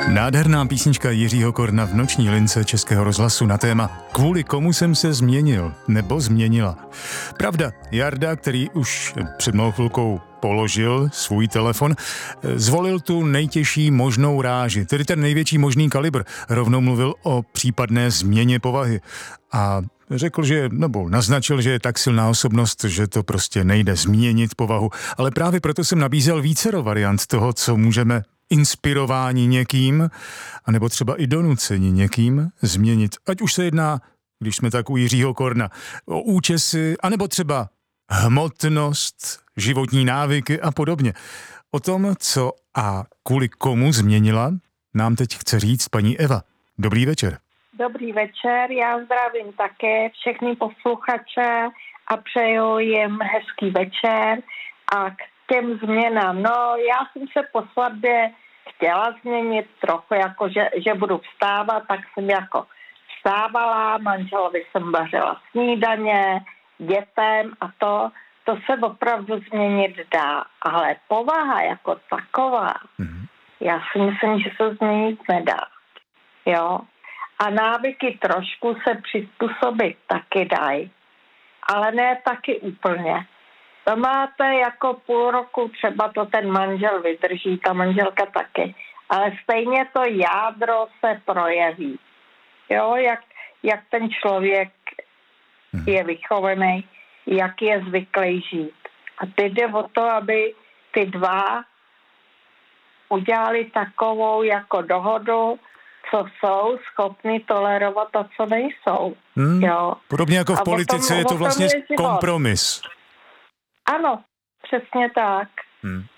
Nádherná písnička Jiřího Korna v noční lince Českého rozhlasu na téma Kvůli komu jsem se změnil nebo změnila. Pravda, Jarda, který už před malou chvilkou položil svůj telefon, zvolil tu nejtěžší možnou ráži, tedy ten největší možný kalibr. Rovnou mluvil o případné změně povahy a řekl, nebo naznačil, že je tak silná osobnost, že to prostě nejde změnit povahu. Ale právě proto jsem nabízel vícero variant toho, co můžeme inspirováni někým, anebo třeba i donuceni někým změnit. Ať už se jedná, když jsme tak u Jiřího Korna, o účesy, anebo třeba hmotnost, životní návyky a podobně. O tom, co a kvůli komu změnila, nám teď chce říct paní Eva. Dobrý večer. Dobrý večer, já zdravím také všechny posluchače a přeju jim hezký večer a k těm změnám. No, já jsem se po svatbě chtěla změnit trochu, jako že budu vstávat, tak jsem jako vstávala, manželovi jsem vařila snídaně, dětem a to se opravdu změnit dá. Ale povaha jako taková, já si myslím, že se změnit nedá. Jo? A návyky trošku se přizpůsobit taky dají, ale ne taky úplně. To máte jako půl roku, třeba to ten manžel vydrží, ta manželka taky, ale stejně to jádro se projeví. Jo, jak ten člověk je vychovaný, jak je zvyklý žít. A teď jde o to, aby ty dva udělali takovou jako dohodu, co jsou schopni tolerovat a co nejsou. Jo. Podobně jako v politice je to vlastně kompromis. Ano, přesně tak.